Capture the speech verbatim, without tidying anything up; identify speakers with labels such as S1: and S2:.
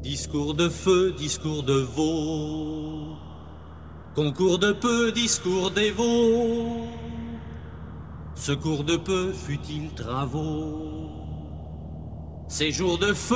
S1: Discours de feu, discours de veau, concours de peu, discours des veaux, secours de peu, fut-il travaux, séjour de feu.